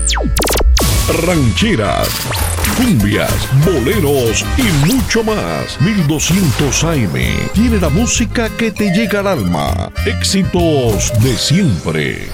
Rancheras, cumbias, boleros y mucho más. 1200 AM tiene la música que te llega al alma. Éxitos de siempre.